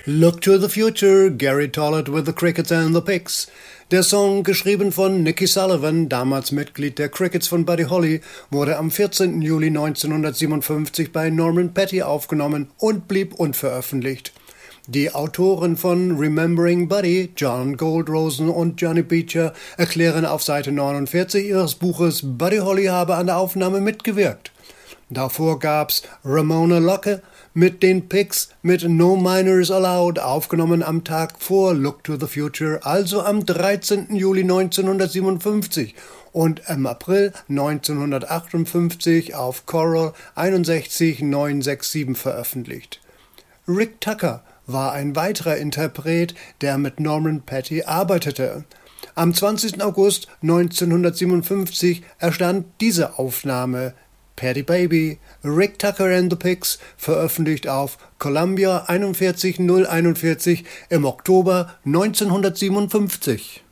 Look to the Future, Gary Tollett with the Crickets and the Pigs. Der Song, geschrieben von Nicky Sullivan, damals Mitglied der Crickets von Buddy Holly, wurde am 14. Juli 1957 bei Norman Petty aufgenommen und blieb unveröffentlicht. Die Autoren von Remembering Buddy, John Goldrosen und Johnny Beecher, erklären auf Seite 49 ihres Buches, Buddy Holly habe an der Aufnahme mitgewirkt. Davor gab's Ramona Locke mit den Pigs mit No Minors Allowed, aufgenommen am Tag vor Look to the Future, also am 13. Juli 1957 und im April 1958 auf Coral 61967 veröffentlicht. Rick Tucker war ein weiterer Interpret, der mit Norman Petty arbeitete. Am 20. August 1957 erstand diese Aufnahme, Paddy Baby, Rick Tucker and the Pigs, veröffentlicht auf Columbia 41041 im Oktober 1957.